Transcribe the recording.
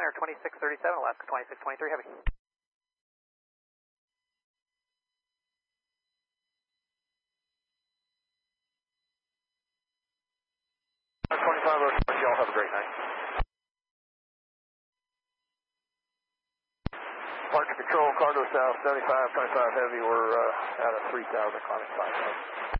Air 2637, Alaska 2623 Heavy. 25, y'all have a great night. Departure control, cargo south, 75, 25 Heavy, we're out of 3,000, climbing 5,000.